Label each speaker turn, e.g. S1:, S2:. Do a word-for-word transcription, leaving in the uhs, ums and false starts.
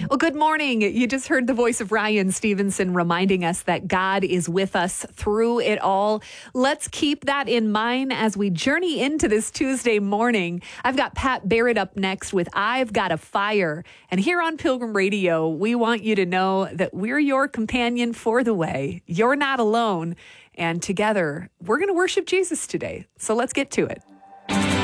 S1: Well, good morning. You just heard the voice of Ryan Stevenson reminding us that God is with us through it all. Let's keep that in mind as we journey into this Tuesday morning. I've got Pat Barrett up next with I've Got a Fire. And here on Pilgrim Radio, we want you to know that we're your companion for the way. You're not alone. And together, we're going to worship Jesus today. So let's get to it.